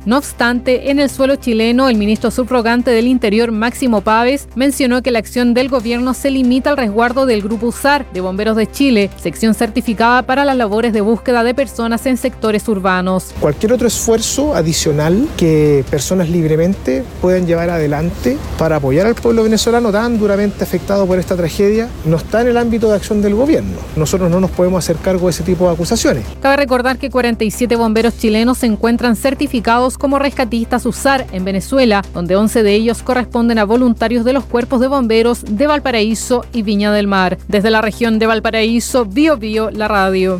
No obstante, en el suelo chileno, el ministro subrogante del Interior, Máximo Pávez, mencionó que la acción del gobierno se limita al resguardo del Grupo USAR de Bomberos de Chile, sección certificada para las labores de búsqueda de personas en sectores urbanos. Cualquier otro esfuerzo adicional que personas libremente puedan llevar adelante para apoyar al pueblo venezolano tan duramente afectado por esta tragedia no está en el ámbito de acción del gobierno. Nosotros no nos podemos hacer cargo de ese tipo de acusaciones. Cabe recordar que 47 bomberos chilenos se encuentran certificados como rescatistas USAR en Venezuela, donde 11 de ellos corresponden a voluntarios de los cuerpos de bomberos de Valparaíso y Viña del Mar. Desde la región de Valparaíso, Biobío, la radio.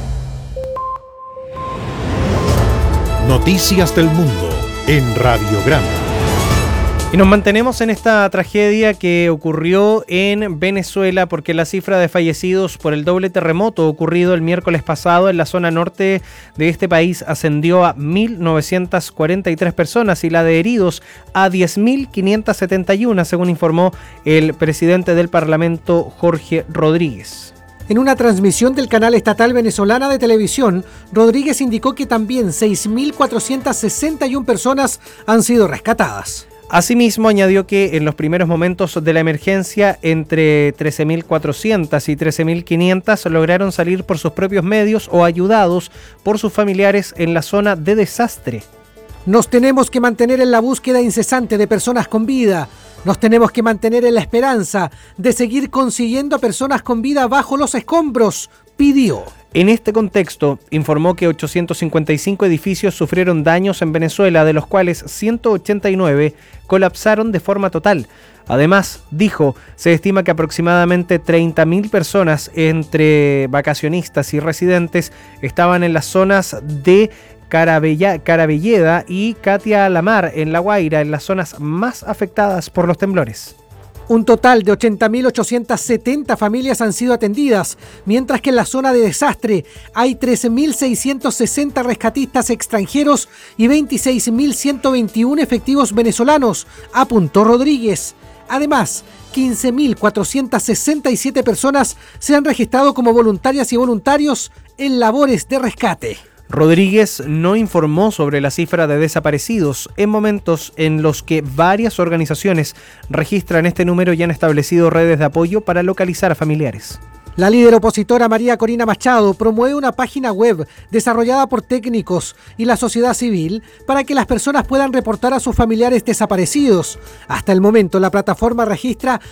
Noticias del Mundo en Radiograma. Y nos mantenemos en esta tragedia que ocurrió en Venezuela porque la cifra de fallecidos por el doble terremoto ocurrido el miércoles pasado en la zona norte de este país ascendió a 1.943 personas y la de heridos a 10.571, según informó el presidente del Parlamento, Jorge Rodríguez. En una transmisión del canal estatal venezolana de televisión, Rodríguez indicó que también 6.461 personas han sido rescatadas. Asimismo, añadió que en los primeros momentos de la emergencia, entre 13.400 y 13.500 lograron salir por sus propios medios o ayudados por sus familiares en la zona de desastre. Nos tenemos que mantener en la búsqueda incesante de personas con vida. Nos tenemos que mantener en la esperanza de seguir consiguiendo a personas con vida bajo los escombros, pidió. En este contexto, informó que 855 edificios sufrieron daños en Venezuela, de los cuales 189 colapsaron de forma total. Además, dijo, se estima que aproximadamente 30.000 personas, entre vacacionistas y residentes, estaban en las zonas de Carabelleda y Catia Alamar, en La Guaira, en las zonas más afectadas por los temblores. Un total de 80.870 familias han sido atendidas, mientras que en la zona de desastre hay 13.660 rescatistas extranjeros y 26.121 efectivos venezolanos, apuntó Rodríguez. Además, 15.467 personas se han registrado como voluntarias y voluntarios en labores de rescate. Rodríguez no informó sobre la cifra de desaparecidos en momentos en los que varias organizaciones registran este número y han establecido redes de apoyo para localizar a familiares. La líder opositora María Corina Machado promueve una página web desarrollada por técnicos y la sociedad civil para que las personas puedan reportar a sus familiares desaparecidos. Hasta el momento, la plataforma registra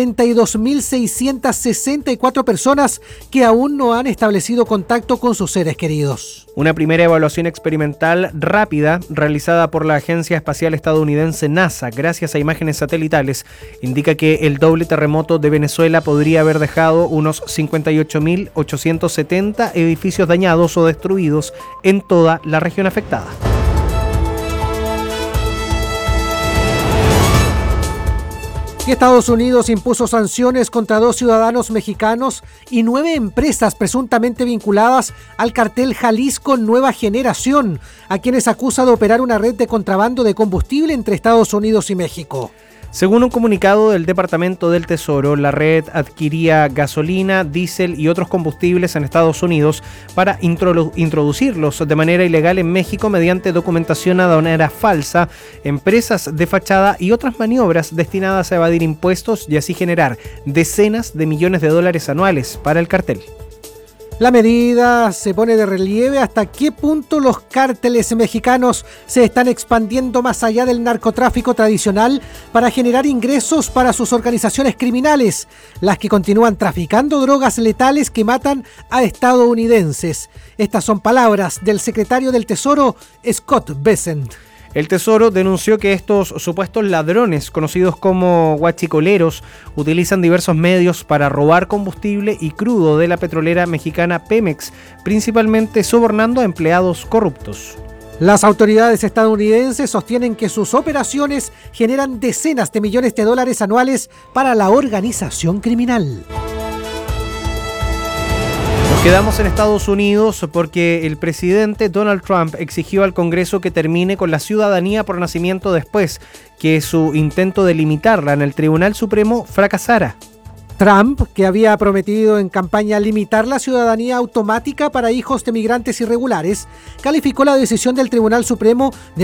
42.664 personas que aún no han establecido contacto con sus seres queridos. Una primera evaluación experimental rápida realizada por la Agencia Espacial Estadounidense NASA, gracias a imágenes satelitales, indica que el doble terremoto de Venezuela podría haber dejado unos 58.870 edificios dañados o destruidos en toda la región afectada. Y Estados Unidos impuso sanciones contra 2 ciudadanos mexicanos y 9 empresas presuntamente vinculadas al cartel Jalisco Nueva Generación, a quienes acusa de operar una red de contrabando de combustible entre Estados Unidos y México. Según un comunicado del Departamento del Tesoro, la red adquiría gasolina, diésel y otros combustibles en Estados Unidos para introducirlos de manera ilegal en México mediante documentación aduanera falsa, empresas de fachada y otras maniobras destinadas a evadir impuestos y así generar decenas de millones de dólares anuales para el cartel. La medida se pone de relieve hasta qué punto los cárteles mexicanos se están expandiendo más allá del narcotráfico tradicional para generar ingresos para sus organizaciones criminales, las que continúan traficando drogas letales que matan a estadounidenses. Estas son palabras del secretario del Tesoro, Scott Bessent. El Tesoro denunció que estos supuestos ladrones, conocidos como huachicoleros, utilizan diversos medios para robar combustible y crudo de la petrolera mexicana Pemex, principalmente sobornando a empleados corruptos. Las autoridades estadounidenses sostienen que sus operaciones generan decenas de millones de dólares anuales para la organización criminal. Quedamos en Estados Unidos porque el presidente Donald Trump exigió al Congreso que termine con la ciudadanía por nacimiento después que su intento de limitarla en el Tribunal Supremo fracasara. Trump, que había prometido en campaña limitar la ciudadanía automática para hijos de migrantes irregulares, calificó la decisión del Tribunal Supremo de